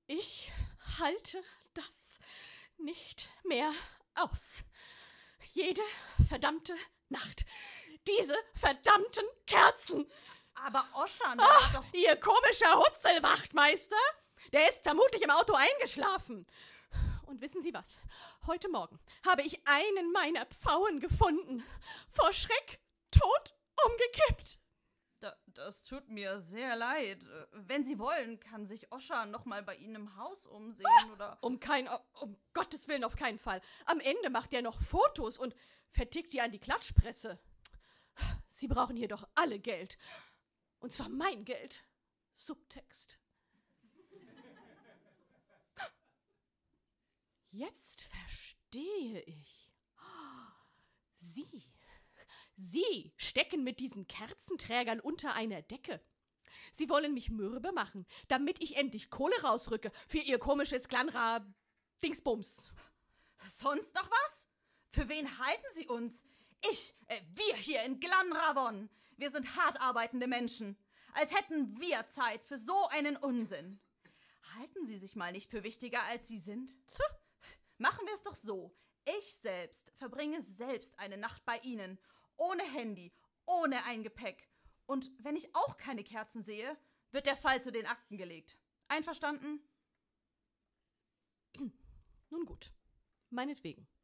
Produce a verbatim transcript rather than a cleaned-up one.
Ich halte das nicht mehr aus. Jede verdammte Nacht. Diese verdammten Kerzen. Aber Oschan, Ach, doch... Ihr komischer Hutzelwachtmeister, der ist vermutlich im Auto eingeschlafen. Und wissen Sie was? Heute Morgen habe ich einen meiner Pfauen gefunden. Vor Schreck tot umgekippt. Da, das tut mir sehr leid. Wenn Sie wollen, kann sich Oschan noch mal bei Ihnen im Haus umsehen, ah, oder... Um kein, um Gottes Willen, auf keinen Fall. Am Ende macht er noch Fotos und vertickt die an die Klatschpresse. Sie brauchen hier doch alle Geld. Und zwar mein Geld. Subtext. Jetzt verstehe ich. Sie, Sie stecken mit diesen Kerzenträgern unter einer Decke. Sie wollen mich mürbe machen, damit ich endlich Kohle rausrücke für Ihr komisches Glanra-Dingsbums. Sonst noch was? Für wen halten Sie uns? Ich, äh, wir hier in Glanravon. Wir sind hart arbeitende Menschen. Als hätten wir Zeit für so einen Unsinn. Halten Sie sich mal nicht für wichtiger, als Sie sind? Tja. Machen wir es doch so. Ich selbst verbringe selbst eine Nacht bei Ihnen. Ohne Handy, ohne ein Gepäck. Und wenn ich auch keine Kerzen sehe, wird der Fall zu den Akten gelegt. Einverstanden? Nun gut, meinetwegen.